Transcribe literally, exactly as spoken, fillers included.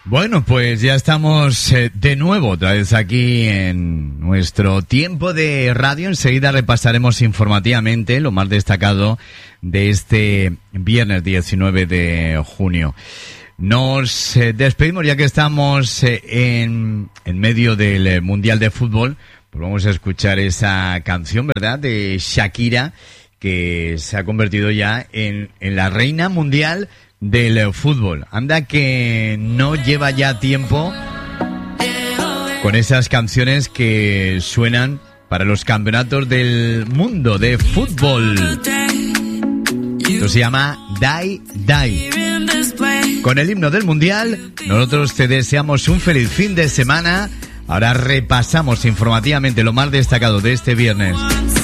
Bueno, pues ya estamos eh, de nuevo otra vez aquí en nuestro tiempo de radio. Enseguida repasaremos informativamente lo más destacado de este viernes diecinueve de junio. Nos eh, despedimos ya que estamos eh, en, en medio del eh, Mundial de Fútbol. Pues vamos a escuchar esa canción, ¿verdad?, de Shakira, que se ha convertido ya en, en la reina mundial del fútbol. Anda que no lleva ya tiempo con esas canciones que suenan para los campeonatos del mundo de fútbol. Esto se llama Die Die. Con el himno del mundial, nosotros te deseamos un feliz fin de semana. Ahora repasamos informativamente lo más destacado de este viernes.